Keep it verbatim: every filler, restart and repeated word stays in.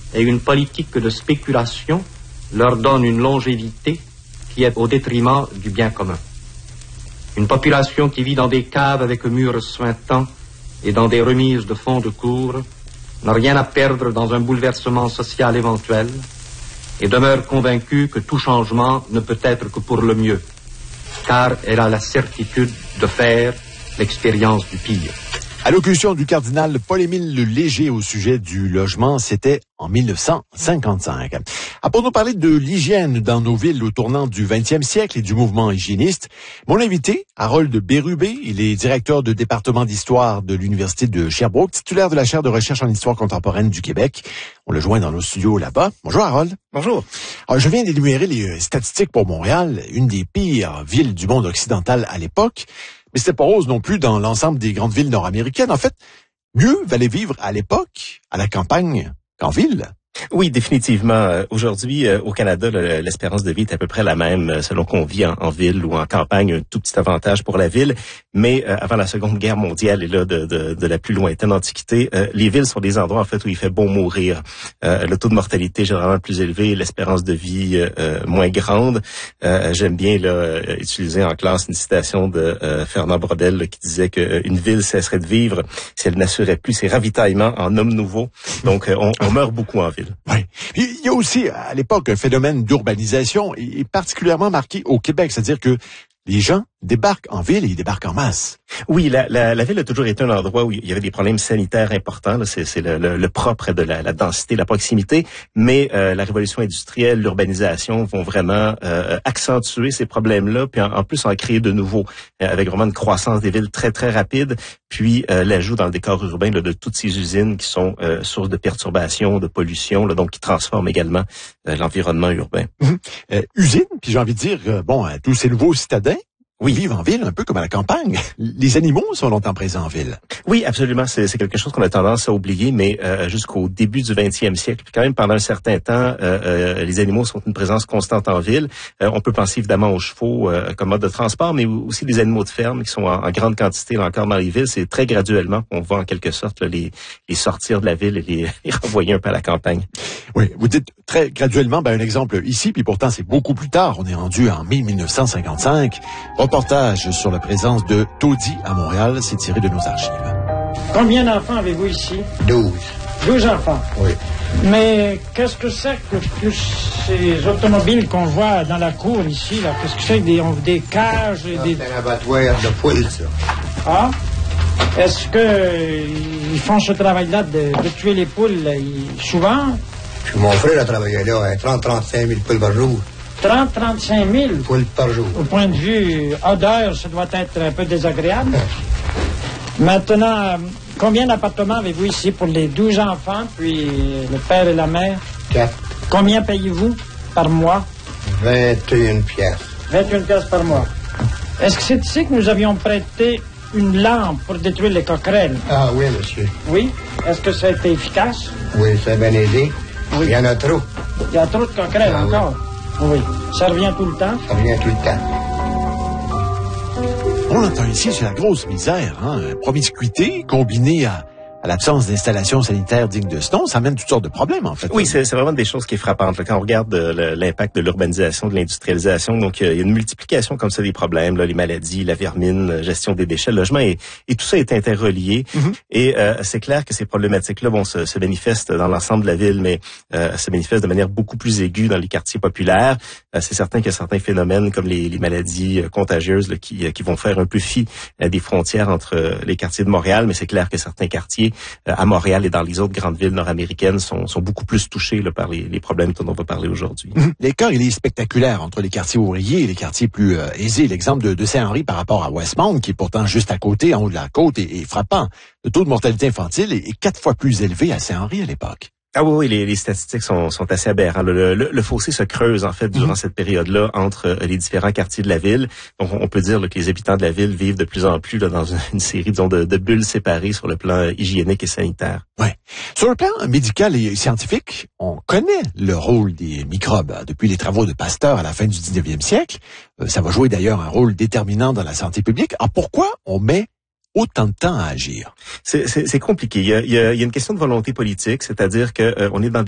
et une politique de spéculation leur donne une longévité qui est au détriment du bien commun. Une population qui vit dans des caves avec murs suintants et dans des remises de fonds de cour n'a rien à perdre dans un bouleversement social éventuel et demeure convaincue que tout changement ne peut être que pour le mieux, car elle a la certitude de faire l'expérience du pire. Allocution du cardinal Paul-Émile Léger au sujet du logement, c'était en mille neuf cent cinquante-cinq. Ah, pour nous parler de l'hygiène dans nos villes au tournant du vingtième siècle et du mouvement hygiéniste, mon invité, Harold Bérubé, il est directeur de département d'histoire de l'Université de Sherbrooke, titulaire de la chaire de recherche en histoire contemporaine du Québec. On le joint dans nos studios là-bas. Bonjour Harold. Bonjour. Alors, je viens d'énumérer les statistiques pour Montréal, une des pires villes du monde occidental à l'époque. Mais c'était pas rose non plus dans l'ensemble des grandes villes nord-américaines. En fait, mieux valait vivre à l'époque, à la campagne, qu'en ville. Oui, définitivement. Aujourd'hui, euh, au Canada, le, l'espérance de vie est à peu près la même selon qu'on vit en, en ville ou en campagne, un tout petit avantage pour la ville. Mais euh, avant la Seconde Guerre mondiale et là de, de, de la plus lointaine antiquité, euh, les villes sont des endroits en fait où il fait bon mourir. Euh, le taux de mortalité est généralement plus élevé, l'espérance de vie euh, moins grande. Euh, j'aime bien là utiliser en classe une citation de euh, Fernand Braudel là, qui disait qu'une ville cesserait de vivre si elle n'assurait plus ses ravitaillements en hommes nouveaux. Donc, euh, on, on meurt beaucoup en ville. Oui. Il y a aussi, à l'époque, un phénomène d'urbanisation, et particulièrement marqué au Québec, c'est-à-dire que les gens débarquent en ville et ils débarquent en masse. Oui, la, la, la ville a toujours été un endroit où il y avait des problèmes sanitaires importants. Là, c'est, c'est le, le, le propre de la, la densité, la proximité. Mais euh, la révolution industrielle, l'urbanisation vont vraiment euh, accentuer ces problèmes-là, puis en, en plus en créer de nouveaux, euh, avec vraiment une croissance des villes très très rapide. Puis euh, l'ajout dans le décor urbain là, de toutes ces usines qui sont euh, sources de perturbations, de pollution, là, donc qui transforment également euh, l'environnement urbain. Mmh. Euh, usines, puis j'ai envie de dire, euh, bon, tous ces nouveaux citadins. Oui, vivent en ville, un peu comme à la campagne. Les animaux sont longtemps présents en ville. Oui, absolument. C'est, c'est quelque chose qu'on a tendance à oublier, mais euh, jusqu'au début du vingtième siècle, puis quand même pendant un certain temps, euh, euh, les animaux sont une présence constante en ville. Euh, on peut penser évidemment aux chevaux euh, comme mode de transport, mais aussi les animaux de ferme qui sont en, en grande quantité là, encore dans les villes. C'est très graduellement qu'on va en quelque sorte là, les, les sortir de la ville et les, les renvoyer un peu à la campagne. Oui, vous dites très graduellement, ben un exemple ici, puis pourtant c'est beaucoup plus tard. On est rendu en mille neuf cent cinquante-cinq. Reportage sur la présence de taudis à Montréal, c'est tiré de nos archives. Combien d'enfants avez-vous ici? Douze. Douze enfants? Oui. Mais qu'est-ce que c'est que tous ces automobiles qu'on voit dans la cour ici, là? Qu'est-ce que c'est? Des, des cages et des... C'est un abattoir de poules, ça. Ah? Est-ce que ils font ce travail-là de, de tuer les poules là, ils, souvent? Puis mon frère a travaillé là, trente à trente-cinq mille poules par jour. trente à trente-cinq mille? Poules par jour. Au point de vue odeur, ça doit être un peu désagréable. Maintenant, combien d'appartements avez-vous ici pour les douze enfants, puis le père et la mère? Quatre. Combien payez-vous par mois? vingt et une pièces. vingt et une pièces par mois. Est-ce que c'est ici que nous avions prêté une lampe pour détruire les coquerelles? Ah oui, monsieur. Oui? Est-ce que ça a été efficace? Oui, ça a bien aidé. Oui. Il y en a trop. Il y a trop de coquerelles ah, encore? Oui. oui. Ça revient tout le temps? Ça revient tout le temps. On entend ici, c'est la grosse misère, hein. Promiscuité combinée à, à l'absence d'installations sanitaires dignes de ce nom, ça amène toutes sortes de problèmes, en fait. Oui, c'est, c'est vraiment des choses qui est frappantes. Là, quand on regarde euh, le, l'impact de l'urbanisation, de l'industrialisation, donc euh, il y a une multiplication comme ça des problèmes, là, les maladies, la vermine, la gestion des déchets, le logement, et, et tout ça est interrelié. Mm-hmm. Et euh, c'est clair que ces problématiques-là bon, se, se manifestent dans l'ensemble de la ville, mais euh, se manifestent de manière beaucoup plus aiguë dans les quartiers populaires. Euh, c'est certain qu'il y a certains phénomènes comme les, les maladies euh, contagieuses là, qui, euh, qui vont faire un peu fi euh, des frontières entre euh, les quartiers de Montréal, mais c'est clair que certains quartiers euh, à Montréal et dans les autres grandes villes nord-américaines sont, sont beaucoup plus touchés là, par les, les problèmes dont on va parler aujourd'hui. Mmh. L'écart, il est spectaculaire entre les quartiers ouvriers et les quartiers plus euh, aisés. L'exemple de, de Saint-Henri par rapport à Westmount, qui est pourtant juste à côté, en haut de la côte, est, est frappant. Le taux de mortalité infantile est, est quatre fois plus élevé à Saint-Henri à l'époque. Ah oui, oui, les, les statistiques sont, sont assez aberrantes. Le, le, le fossé se creuse en fait durant mmh. cette période-là entre euh, les différents quartiers de la ville. Donc, on peut dire là, que les habitants de la ville vivent de plus en plus là, dans une, une série disons, de, de bulles séparées sur le plan hygiénique et sanitaire. Ouais. Sur le plan médical et scientifique, on connaît le rôle des microbes depuis les travaux de Pasteur à la fin du dix-neuvième siècle. Euh, ça va jouer d'ailleurs un rôle déterminant dans la santé publique. Alors, pourquoi on met autant de temps à agir? C'est, c'est, c'est compliqué. Il y a, il y a, il y a une question de volonté politique, c'est-à-dire que euh, on est dans